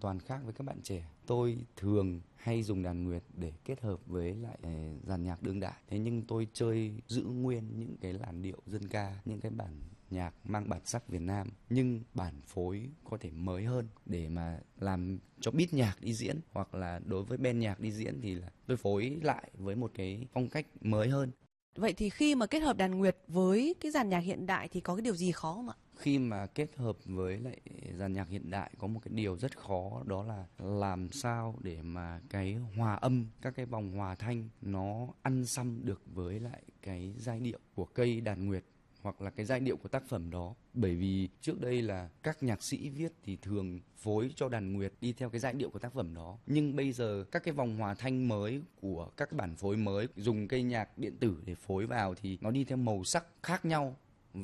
toàn khác với các bạn trẻ. Tôi thường hay dùng đàn nguyệt để kết hợp với lại dàn nhạc đương đại. Thế nhưng tôi chơi giữ nguyên những cái làn điệu dân ca, những cái bản nhạc mang bản sắc Việt Nam, nhưng bản phối có thể mới hơn để mà làm cho beat nhạc đi diễn, hoặc là đối với band nhạc đi diễn thì là tôi phối lại với một cái phong cách mới hơn. Vậy thì khi mà kết hợp đàn nguyệt với cái dàn nhạc hiện đại thì có cái điều gì khó không ạ? Khi mà kết hợp với lại dàn nhạc hiện đại có một cái điều rất khó, đó là làm sao để mà cái hòa âm, các cái vòng hòa thanh nó ăn săm được với lại cái giai điệu của cây đàn nguyệt hoặc là cái giai điệu của tác phẩm đó. Bởi vì trước đây là các nhạc sĩ viết thì thường phối cho đàn nguyệt đi theo cái giai điệu của tác phẩm đó. Nhưng bây giờ các cái vòng hòa thanh mới của các bản phối mới dùng cây nhạc điện tử để phối vào thì nó đi theo màu sắc khác nhau,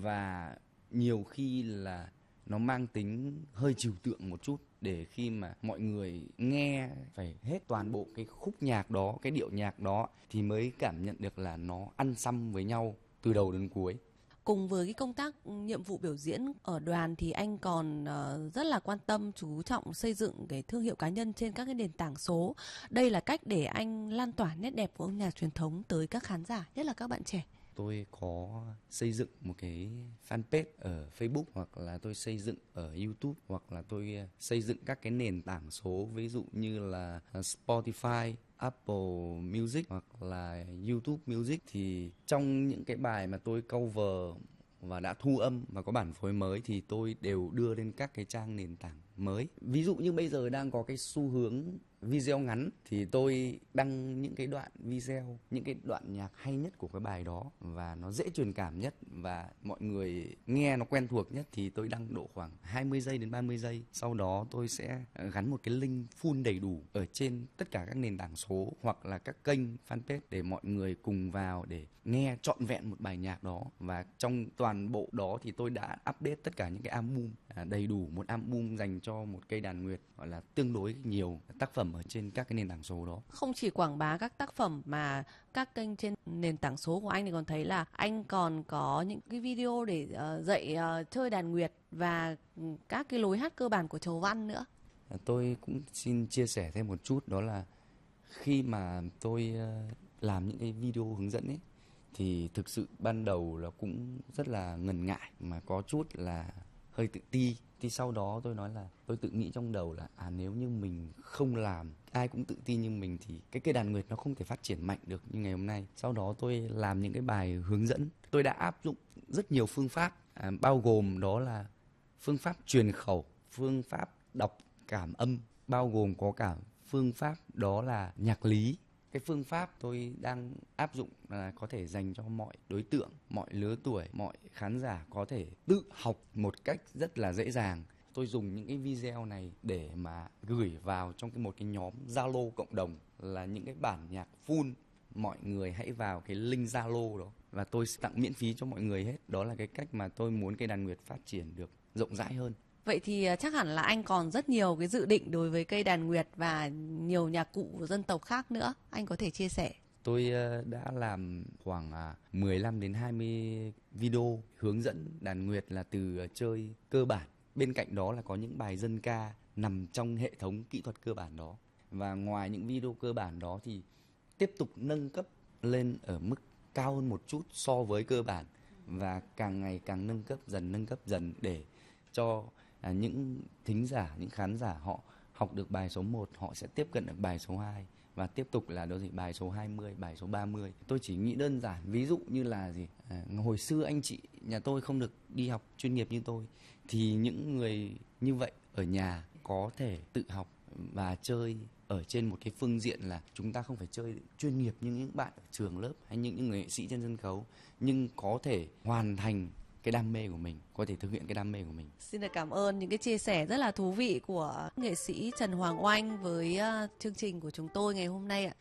và nhiều khi là nó mang tính hơi trừu tượng một chút, để khi mà mọi người nghe phải hết toàn bộ cái khúc nhạc đó, cái điệu nhạc đó thì mới cảm nhận được là nó ăn săm với nhau từ đầu đến cuối. Cùng với cái công tác nhiệm vụ biểu diễn ở đoàn thì anh còn rất là quan tâm, chú trọng xây dựng cái thương hiệu cá nhân trên các cái nền tảng số. Đây là cách để anh lan tỏa nét đẹp của âm nhạc truyền thống tới các khán giả, nhất là các bạn trẻ. Tôi có xây dựng một cái fanpage ở Facebook, hoặc là tôi xây dựng ở YouTube, hoặc là tôi xây dựng các cái nền tảng số, ví dụ như là Spotify, Apple Music hoặc là YouTube Music. Thì trong những cái bài mà tôi cover và đã thu âm và có bản phối mới thì tôi đều đưa lên các cái trang nền tảng mới. Ví dụ như bây giờ đang có cái xu hướng video ngắn thì tôi đăng những cái đoạn video, những cái đoạn nhạc hay nhất của cái bài đó và nó dễ truyền cảm nhất và mọi người nghe nó quen thuộc nhất thì tôi đăng độ khoảng 20 giây đến 30 giây. Sau đó tôi sẽ gắn một cái link full đầy đủ ở trên tất cả các nền tảng số hoặc là các kênh fanpage để mọi người cùng vào để nghe trọn vẹn một bài nhạc đó. Và trong toàn bộ đó thì tôi đã update tất cả những cái album, đầy đủ một album dành cho một cây đàn nguyệt, gọi là tương đối nhiều tác phẩm ở trên các cái nền tảng số đó. Không chỉ quảng bá các tác phẩm mà các kênh trên nền tảng số của anh thì còn thấy là anh còn có những cái video để dạy chơi đàn nguyệt và các cái lối hát cơ bản của chầu văn nữa. Tôi cũng xin chia sẻ thêm một chút, đó là khi mà tôi làm những cái video hướng dẫn ấy thì thực sự ban đầu là cũng rất là ngần ngại, mà có chút là hơi tự ti. Thì sau đó tôi nói là tôi tự nghĩ trong đầu là nếu như mình không làm, ai cũng tự ti như mình thì cái cây đàn nguyệt nó không thể phát triển mạnh được như ngày hôm nay. Sau đó tôi làm những cái bài hướng dẫn. Tôi đã áp dụng rất nhiều phương pháp, bao gồm đó là phương pháp truyền khẩu, phương pháp đọc cảm âm, bao gồm có cả phương pháp đó là nhạc lý. Cái phương pháp tôi đang áp dụng là có thể dành cho mọi đối tượng, mọi lứa tuổi, mọi khán giả có thể tự học một cách rất là dễ dàng. Tôi dùng những cái video này để mà gửi vào trong một cái nhóm Zalo cộng đồng, là những cái bản nhạc full. Mọi người hãy vào cái link Zalo đó và tôi sẽ tặng miễn phí cho mọi người hết. Đó là cái cách mà tôi muốn cây đàn nguyệt phát triển được rộng rãi hơn. Vậy thì chắc hẳn là anh còn rất nhiều cái dự định đối với cây đàn nguyệt và nhiều nhạc cụ của dân tộc khác nữa. Anh có thể chia sẻ. Tôi đã làm khoảng 15 đến 20 video hướng dẫn đàn nguyệt, là từ chơi cơ bản. Bên cạnh đó là có những bài dân ca nằm trong hệ thống kỹ thuật cơ bản đó. Và ngoài những video cơ bản đó thì tiếp tục nâng cấp lên ở mức cao hơn một chút so với cơ bản, và càng ngày càng nâng cấp dần để cho những thính giả, những khán giả họ học được bài số 1, họ sẽ tiếp cận được bài số 2 và tiếp tục là đó gì bài số 20, bài số 30. Tôi chỉ nghĩ đơn giản, ví dụ như là hồi xưa anh chị nhà tôi không được đi học chuyên nghiệp như tôi, thì những người như vậy ở nhà có thể tự học và chơi ở trên một cái phương diện là chúng ta không phải chơi chuyên nghiệp như những bạn ở trường lớp hay những người nghệ sĩ trên sân khấu, nhưng có thể hoàn thành cái đam mê của mình, có thể thực hiện cái đam mê của mình. Xin được cảm ơn những cái chia sẻ rất là thú vị của nghệ sĩ Trần Hoàng Oanh với chương trình của chúng tôi ngày hôm nay ạ.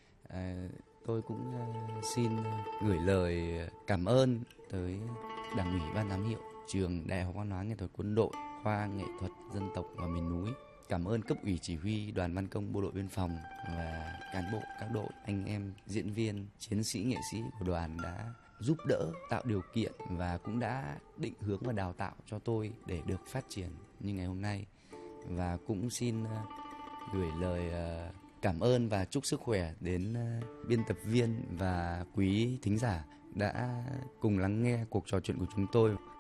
Tôi cũng xin gửi lời cảm ơn tới Đảng ủy Ban giám hiệu Trường Đại học Văn hóa Nghệ thuật Quân đội, khoa nghệ thuật dân tộc và miền núi. Cảm ơn cấp ủy chỉ huy Đoàn Văn công Bộ đội Biên phòng và cán bộ các đội, anh em diễn viên, chiến sĩ, nghệ sĩ của đoàn đã giúp đỡ, tạo điều kiện và cũng đã định hướng và đào tạo cho tôi để được phát triển như ngày hôm nay. Và cũng xin gửi lời cảm ơn và chúc sức khỏe đến biên tập viên và quý thính giả đã cùng lắng nghe cuộc trò chuyện của chúng tôi.